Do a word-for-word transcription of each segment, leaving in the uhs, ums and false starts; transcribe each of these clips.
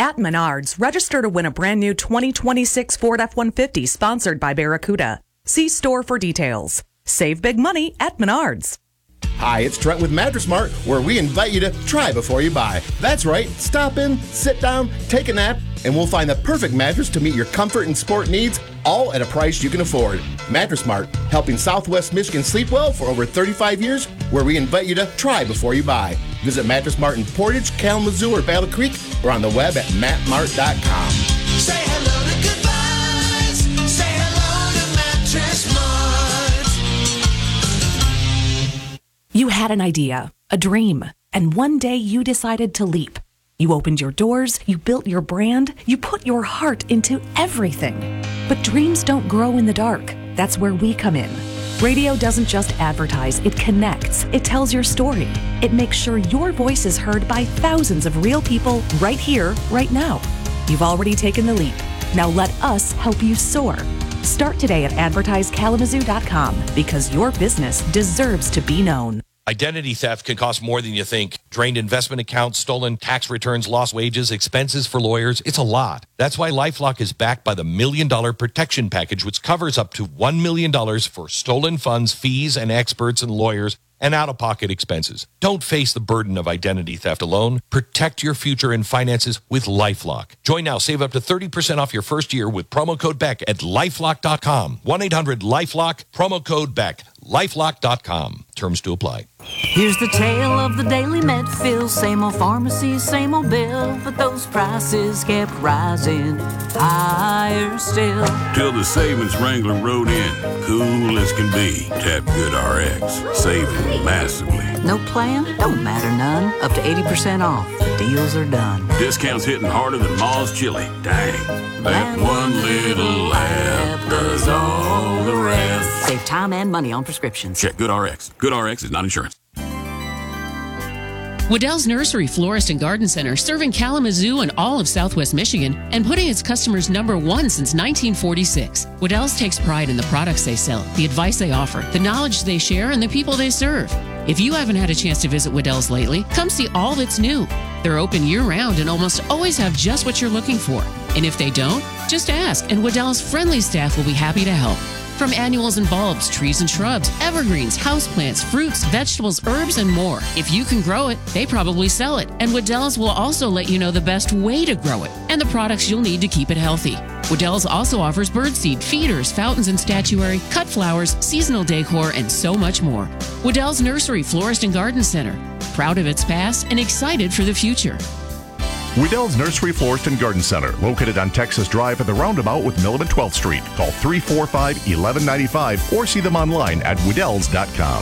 At Menards, register to win a brand new twenty twenty-six Ford F one fifty sponsored by Barracuda. See store for details. Save big money at Menards. Hi, it's Trent with Mattress Mart, where we invite you to try before you buy. That's right. Stop in, sit down, take a nap, and we'll find the perfect mattress to meet your comfort and sport needs, all at a price you can afford. Mattress Mart, helping Southwest Michigan sleep well for over thirty-five years, where we invite you to try before you buy. Visit Mattress Mart in Portage, Kalamazoo, or Battle Creek, or on the web at matt mart dot com. Say hello to goodbyes. Say hello to Mattress Mart. You had an idea, a dream, and one day you decided to leap. You opened your doors, you built your brand, you put your heart into everything. But dreams don't grow in the dark. That's where we come in. Radio doesn't just advertise, it connects. It tells your story. It makes sure your voice is heard by thousands of real people right here, right now. You've already taken the leap. Now let us help you soar. Start today at advertise kalamazoo dot com because your business deserves to be known. Identity theft can cost more than you think. Drained investment accounts, stolen tax returns, lost wages, expenses for lawyers. It's a lot. That's why LifeLock is backed by the Million Dollar Protection Package, which covers up to one million dollars for stolen funds, fees, and experts and lawyers, and out-of-pocket expenses. Don't face the burden of identity theft alone. Protect your future and finances with LifeLock. Join now. Save up to thirty percent off your first year with promo code Beck at lifelock dot com. one eight hundred lifelock, promo code Beck. lifelock dot com. Terms to apply. Here's the tale of the daily Medfill. Same old pharmacy, same old bill, but those prices kept rising higher still. Till the savings wrangler rode in, cool as can be. Tap Good R X, saving massively. No plan? Don't matter none. Up to eighty percent off. Deals are done. Discounts hitting harder than Ma's chili. Dang, that one little app does all the rest. Save time and money on prescriptions. Check Good R X. Good R X is not insurance. Waddell's Nursery, Florist, and Garden Center, serving Kalamazoo and all of Southwest Michigan and putting its customers number one since nineteen forty-six. Waddell's takes pride in the products they sell, the advice they offer, the knowledge they share, and the people they serve. If you haven't had a chance to visit Waddell's lately, come see all that's new. They're open year-round and almost always have just what you're looking for. And if they don't, just ask, and Waddell's friendly staff will be happy to help. From annuals and bulbs, trees and shrubs, evergreens, houseplants, fruits, vegetables, herbs, and more. If you can grow it, they probably sell it. And Waddell's will also let you know the best way to grow it and the products you'll need to keep it healthy. Waddell's also offers birdseed, feeders, fountains and statuary, cut flowers, seasonal decor, and so much more. Waddell's Nursery, Florist, and Garden Center. Proud of its past and excited for the future. Waddell's Nursery, Florist, and Garden Center, located on Texas Drive at the roundabout with Milam and twelfth Street. Call three four five, one one nine five or see them online at Waddells dot com.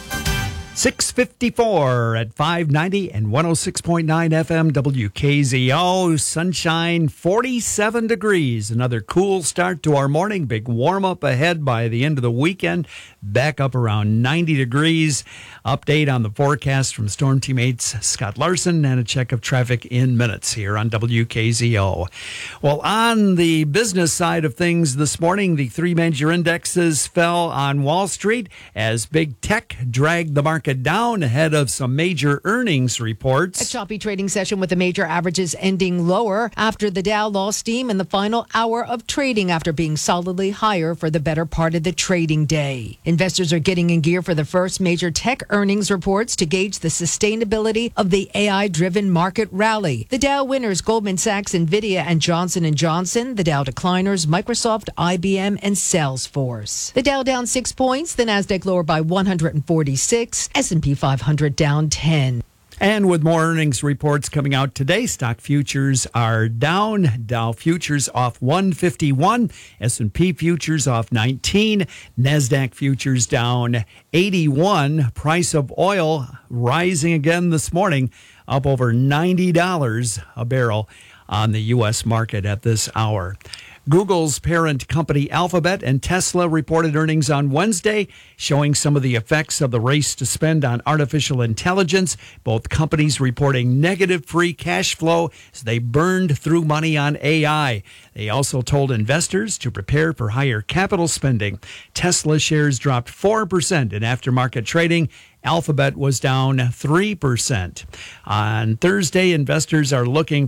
six fifty-four at five ninety and one oh six point nine F M W K Z O. Sunshine, forty-seven degrees. Another cool start to our morning. Big warm up ahead by the end of the weekend. Back up around ninety degrees. Update on the forecast from Storm Teammates Scott Larson and a check of traffic in minutes here on W K Z O. Well, on the business side of things this morning, the three major indexes fell on Wall Street as big tech dragged the market down ahead of some major earnings reports. A choppy trading session with the major averages ending lower after the Dow lost steam in the final hour of trading after being solidly higher for the better part of the trading day. Investors are getting in gear for the first major tech earnings reports to gauge the sustainability of the A I-driven market rally. The Dow winners, Goldman Sachs, Nvidia, and Johnson and Johnson. The Dow decliners, Microsoft, I B M, and Salesforce. The Dow down six points. The Nasdaq lower by one hundred forty-six. S and P five hundred down ten. And with more earnings reports coming out today, stock futures are down. Dow futures off one fifty-one, S and P futures off nineteen, NASDAQ futures down eighty-one. Price of oil rising again this morning, up over ninety dollars a barrel on the U S market at this hour. Google's parent company Alphabet and Tesla reported earnings on Wednesday, showing some of the effects of the race to spend on artificial intelligence. Both companies reporting negative free cash flow as they burned through money on A I. They also told investors to prepare for higher capital spending. Tesla shares dropped four percent in aftermarket trading. Alphabet was down three percent. On Thursday, investors are looking